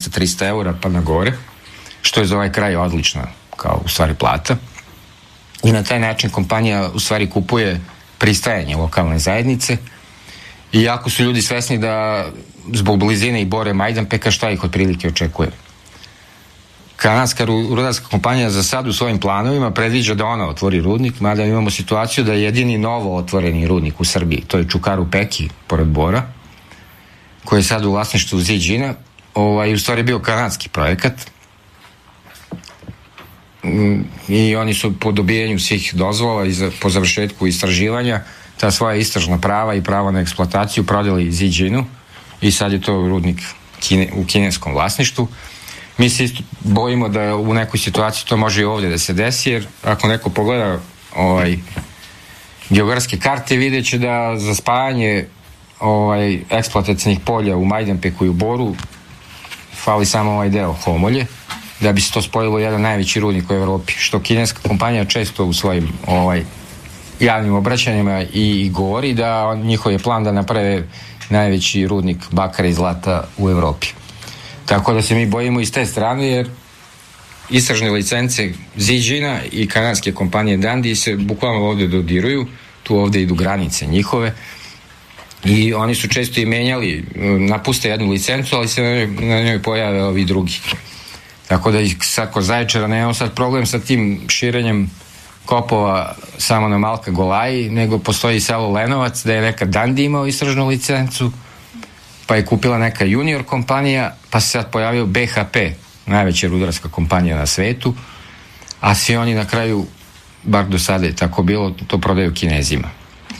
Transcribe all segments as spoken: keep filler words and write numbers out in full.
dvesta do trista eura pa na gore, što je za ovaj kraj odlična kao u stvari plata. I na taj način kompanija u stvari kupuje pristajanje lokalne zajednice. I jako su ljudi svesni da zbog blizine i Bore Majdanpeka šta ih otprilike očekuje. Kanadska rudarska kompanija za sad u svojim planovima predviđa da ona otvori rudnik, mada imamo situaciju da je jedini novo otvoreni rudnik u Srbiji, to je Čukaru Peki, pored Bora, koji je sad u vlasništvu Ziđina, ovaj, u stvari bio kanadski projekat. I oni su po dobijenju svih dozvola i za, po završetku istraživanja ta svoja istražna prava i prava na eksploataciju prodali Ziđinu i sad je to rudnik kine, u kineskom vlasništvu. Mi se isto bojimo da u nekoj situaciji to može i ovdje da se desi, jer ako neko pogleda ovaj, geografske karte, vidjet će da za spajanje ovaj, eksploatacijnih polja u Majdanpeku i u Boru fali samo ovaj deo Homolje, da bi se to spojilo jedan najveći rudnik u Evropi, što kineska kompanija često u svojim ovaj, javnim obraćanjima i govori da njihov je plan da naprave najveći rudnik bakra i zlata u Evropi. Tako da se mi bojimo iz te strane, jer istražne licence Ziđina i kanadske kompanije Dundee se bukvalno ovdje dodiruju, tu ovdje idu granice njihove i oni su često i menjali, napuste jednu licencu, ali se na njoj, na njoj pojave ovi drugi. Tako da sad kod Zaječara nemamo sad problem sa tim širenjem kopova samo na Malka Golaji, nego postoji selo Lenovac da je nekad Dundee imao istražnu licencu, pa je kupila neka junior kompanija, pa se sad pojavio B H P, najveća rudarska kompanija na svetu, a svi oni na kraju, bar do sada je tako bilo, to prodaju Kinezima.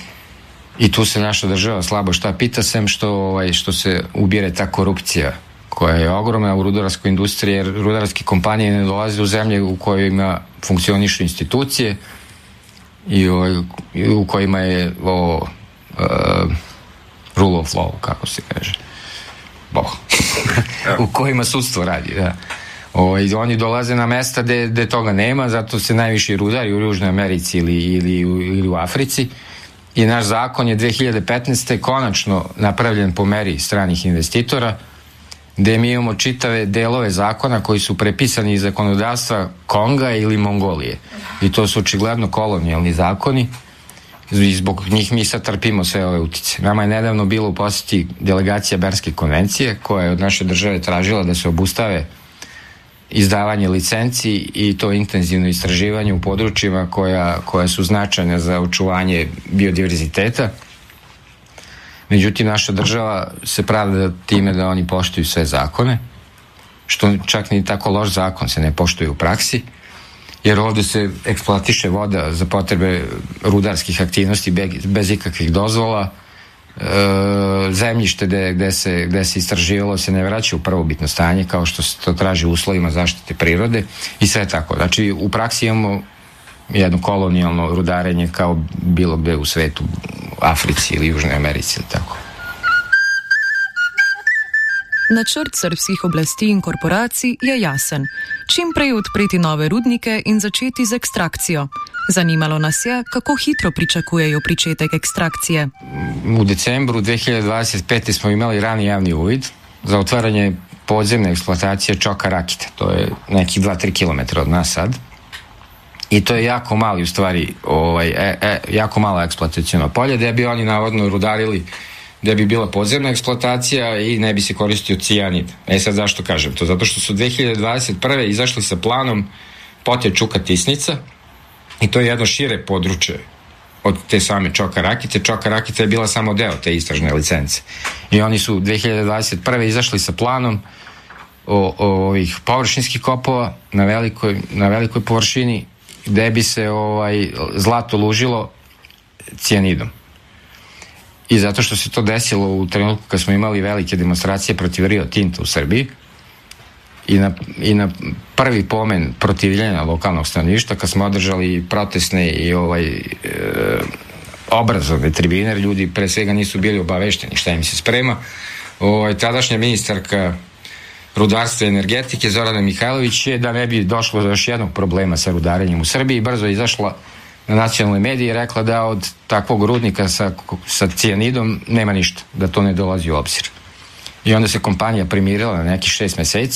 I tu se naša država slabo šta pita, sem što, ovaj, što se ubire ta korupcija koja je ogromna u rudarskoj industriji, jer rudarske kompanije ne dolaze u zemlje u kojima funkcionišu institucije i, ovaj, i u kojima je o, uh, rule of law, kako se kaže. Boh. u kojima sudstvo radi, da. O, i oni dolaze na mesta gde, gde toga nema, zato se najviše rudari u Južnoj Americi ili, ili, ili u Africi. I naš zakon je dve hiljade petnaeste. konačno napravljen po meri stranih investitora, gde mi imamo čitave delove zakona koji su prepisani iz zakonodavstva Konga ili Mongolije. I to su očigledno kolonijalni zakoni i zbog njih mi sad trpimo sve ove utice. Nama je nedavno bilo u poseti delegacija Bernske konvencije koja je od naše države tražila da se obustave izdavanje licenci i to intenzivno istraživanje u područjima koja, koja su značajne za očuvanje biodiverziteta. Međutim, naša država se pravda time da oni poštuju sve zakone, što čak ni tako loš zakon se ne poštuje u praksi, jer ovdje se eksploatiše voda za potrebe rudarskih aktivnosti bez, bez ikakvih dozvola. E, zemljište gde, gde, se, gde se istraživalo se ne vraća u prvobitno stanje kao što se to traži u uslovima zaštite prirode i sve tako. Znači, u praksi imamo jedno kolonijalno rudarenje kao bilo gde u svetu, Africi ili Južnoj Americi ili tako. Načrt srbskih oblasti in korporacij je jasen. Čim prej odpreti nove rudnike in začeti z ekstrakcijo. Zanimalo nas je, kako hitro pričakujejo pričetek ekstrakcije. U decembru dve hiljade dvadeset pete. smo imali rani javni uvid za otvaranje podzemne eksploatacije Čoka Rakita. To je nekih dva do tri kilometra od nas sad. I to je jako mali, u stvari, ovaj, e, e, jako malo eksploatacijno polje, gde bi oni navodno rudarili, gde bi bila podzemna eksploatacija i ne bi se koristio cijanid. E sad zašto kažem to? Zato što su dve hiljade dvadeset prve. izašli sa planom Potje Čuka Tisnica i to je jedno šire područje od te same Čoka Rakite. Čoka Rakita je bila samo deo te istražne licence. I oni su dve hiljade dvadeset prve. izašli sa planom o, o ovih površinskih kopova na velikoj, na velikoj površini gde bi se ovaj, zlato lužilo cijanidom. I zato što se to desilo u trenutku kad smo imali velike demonstracije protiv Rio Tinta u Srbiji i na, i na prvi pomen protivljenja lokalnog stanovništva, kad smo održali protestne i ovaj, e, obrazovne tribine, ljudi pre svega nisu bili obavešteni šta im se sprema. Ovaj, tadašnja ministarka rudarstva i energetike Zorana Mihajlović je, da ne bi došlo do još jednog problema sa rudarenjem u Srbiji, brzo je izašla na nacionalne medije i rekla da od takvog rudnika sa, sa cijanidom nema ništa, da to ne dolazi u obzir. I onda se kompanija primirila na nekih šest meseci